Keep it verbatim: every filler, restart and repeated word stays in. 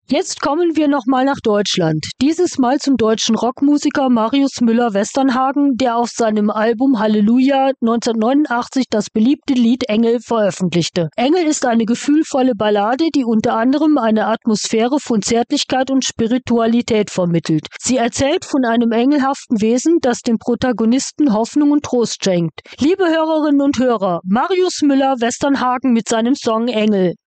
Jetzt kommen wir nochmal nach Deutschland. Dieses Mal zum deutschen Rockmusiker Marius Müller-Westernhagen, der auf seinem Album Halleluja neunzehnhundertneunundachtzig das beliebte Lied Engel veröffentlichte. Engel ist eine gefühlvolle Ballade, die unter anderem eine Atmosphäre von Zärtlichkeit und Spiritualität vermittelt. Sie erzählt von einem engelhaften Wesen, das dem Protagonisten Hoffnung und Trost schenkt. Liebe Hörerinnen und Hörer, Marius Müller-Westernhagen mit seinem Song Engel.